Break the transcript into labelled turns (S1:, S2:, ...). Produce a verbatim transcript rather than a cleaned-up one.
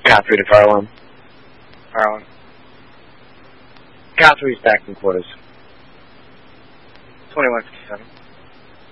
S1: Guthrie to fire one.
S2: Fire one.
S1: Guthrie's back in quarters.
S2: twenty-one fifty-seven.